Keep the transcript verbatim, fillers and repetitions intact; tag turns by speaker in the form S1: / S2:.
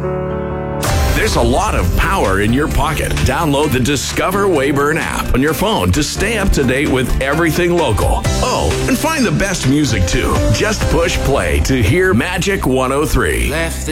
S1: There's a lot of power in your pocket. Download the Discover Weyburn app on your phone to stay up to date with everything local. Oh, and find the best music too. Just push play to hear Magic one oh three.
S2: Left the